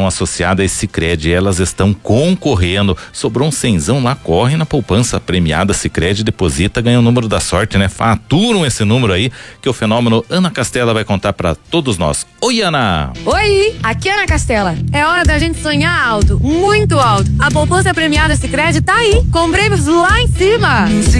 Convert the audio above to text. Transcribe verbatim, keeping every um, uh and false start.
são associadas a Sicredi, elas estão concorrendo. Sobrou um cenzão lá, corre na poupança premiada Sicredi, deposita, ganha o número da sorte, né? Faturam esse número aí que o fenômeno Ana Castela vai contar pra todos nós. Oi, Ana! Oi, aqui é Ana Castela. É hora da gente sonhar alto, muito alto. A poupança premiada Sicredi tá aí, com prêmios lá em cima.